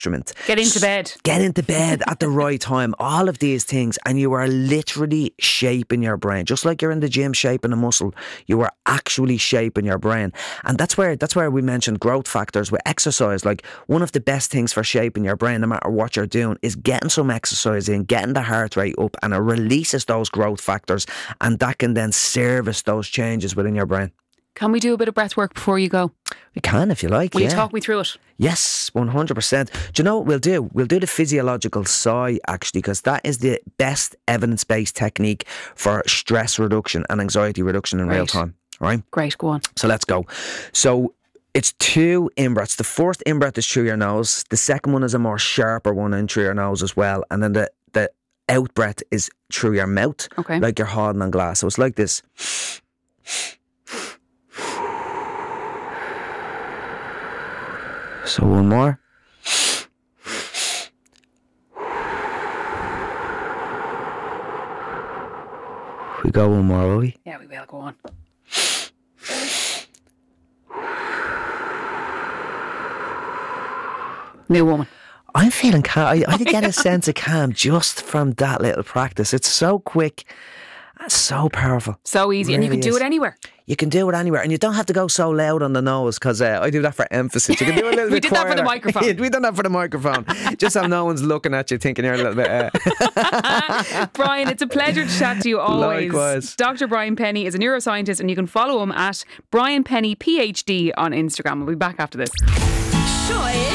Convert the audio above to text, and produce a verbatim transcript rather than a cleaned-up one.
instrument. Get into bed. Get into bed at the right time. All of these things, and you are literally shaping your brain. Just like you're in the gym shaping a muscle, you are actually shaping your brain. And that's where that's where we mentioned growth factors with exercise. Like, one of the best things for shaping your brain, no matter what you're doing, is getting some exercise in, getting the heart rate up, and it releases those growth factors, and that can then service those changes within your brain. Can we do a bit of breath work before you go? We can, if you like. Will yeah. you talk me through it? Yes, one hundred percent. Do you know what we'll do? We'll do the physiological sigh, actually, because that is the best evidence-based technique for stress reduction and anxiety reduction in Right. real time. Right? Great, go on. So let's go. So it's two in-breaths. The first in-breath is through your nose. The second one is a more sharper one in through your nose as well. And then the, the out-breath is through your mouth, Okay. like you're holding on glass. So it's like this. So one more. We go one more, will we? Yeah, we will. Go on. New woman. I'm feeling calm. I, I get a sense of calm just from that little practice. It's so quick, and so powerful. So easy. And you Really can do is. it anywhere. You can do it anywhere, and you don't have to go so loud on the nose, because uh, I do that for emphasis. You can do it a little We bit did that for the quieter. microphone. Yeah, we done that for the microphone, just so no one's looking at you thinking you're a little bit. Uh... Brian, it's a pleasure to chat to you always. Likewise. Doctor Brian Penny is a neuroscientist, and you can follow him at Brian Penny PhD on Instagram. We'll be back after this.